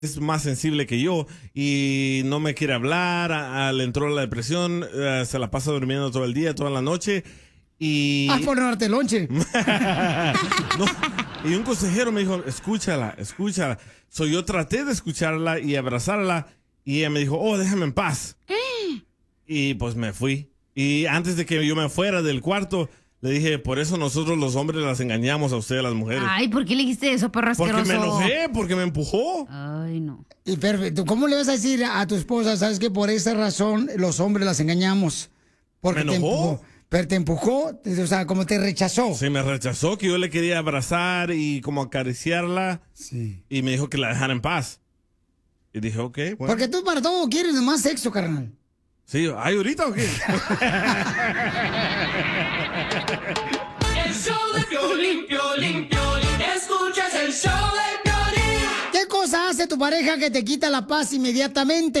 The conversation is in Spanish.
es más sensible que yo y no me quiere hablar, le entró la depresión, se la pasa durmiendo todo el día, toda la noche y... por no darte lonche. No, y un consejero me dijo, escúchala. Yo traté de escucharla y abrazarla y ella me dijo, oh, déjame en paz. Y pues me fui. Y antes de que yo me fuera del cuarto, le dije, por eso nosotros los hombres las engañamos a ustedes, las mujeres. Ay, ¿por qué le dijiste eso, perro asqueroso? Porque me enojé, porque me empujó. Ay, no. Y perfecto, ¿cómo le vas a decir a tu esposa, sabes que por esa razón los hombres las engañamos? Porque ¿Me enojó? Pero te empujó, o sea, como te rechazó. Sí, me rechazó, que yo le quería abrazar y como acariciarla. Sí. Y me dijo que la dejara en paz. Y dije, ok, bueno. Porque tú para todo quieres más sexo, carnal. Sí, ¿hay ahorita o qué? El show de Piolín, Piolín, Piolín. Escuchas el show de Piolín. ¿Qué cosa hace tu pareja que te quita la paz inmediatamente?